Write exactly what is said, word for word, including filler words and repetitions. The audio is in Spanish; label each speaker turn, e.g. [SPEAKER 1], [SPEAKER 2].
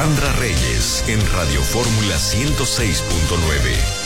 [SPEAKER 1] Sandra Reyes en Radio Fórmula ciento seis punto nueve.